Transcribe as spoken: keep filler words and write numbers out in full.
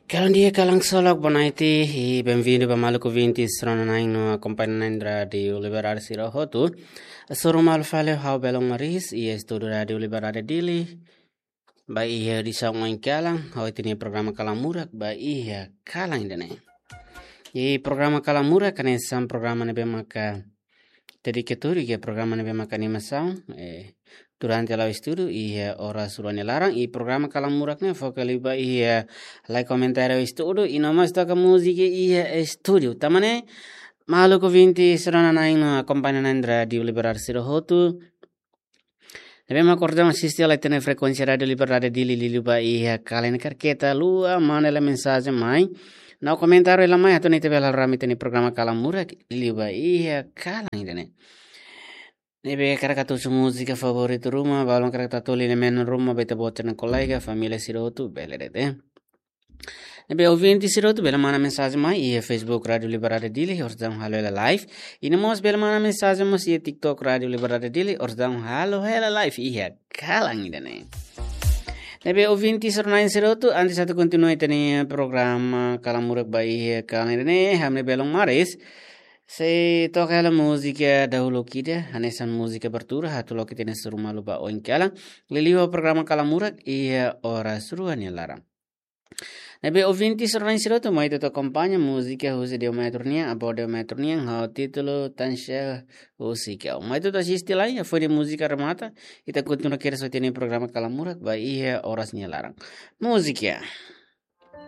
Kalau dia kalang solok bonaiti e bem-vindo para maluco vinte stronanain no acompanhamento de Liberar Sirohotu. Sorumal fale how belong maris e estudo radio Liberar dili. Ba iya di saungan kalang how ini programa kalamurak ba iya kalang indene. E programa kalamurak kan esam programa nebe maka dedicatori ke programa nebe maka ni masau eh durante la estudo iya ora suruhnya larang i programa kalamuraknya fokaliba iya like komentare estudo i nomas toca musica iya studio tamane maluco vinte serana naing no acompanhamento di Liberar Sirohotu. Abbiamo accordato assisti alla tene frequenza radio Liberare di Liliuba iya kalen carcheta lua mana la mensagem mai no komentare la mai atonite bela ramite ni programa kalamurak Liliuba iya kalang indene. Nebe karakatu su musica favorito Roma, balon karakatu li men Roma beta botana collega, família Sirotu, belerete. Nebe ouvinte Sirotu, bela mana mensagem mai e Facebook Radio Liberare Dili, ordam halo ela live. E nemos bela mana mensagem mas e TikTok Radio Liberare Dili, ordam halo ela live e kalang idane. Nebe ouvinte Sornain Sirotu, antes satu continue tani programa Kalamurak bai kalang idane, hamne belong maris. Se toca la música dahulu kita, hanesan música bertura, hatu lo kita nesu rumah lupa oin kalang, liliwa programa kalamurak, iya ora suruhan ya larang. Nabe ovinti sornain siroto, mai to acompanha música, husi deu metronia, aborde metronia, hau título tansha música. Mai to assiste lá, foi de música remata, e ta continua querer só ter programa kalamurak, ba iya oras nya larang. Música.